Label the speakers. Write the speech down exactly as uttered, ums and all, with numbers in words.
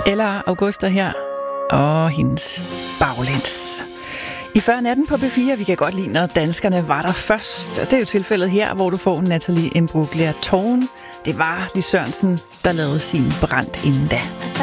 Speaker 1: Eller Augusta her, og hendes baglæns. I fyrre natten på B fire, vi kan godt lide, når danskerne var der først. Og det er jo tilfældet her, hvor du får Nathalie Imbruglia Tårn. Det var Lis Sørensen, der lavede sin brand inden da.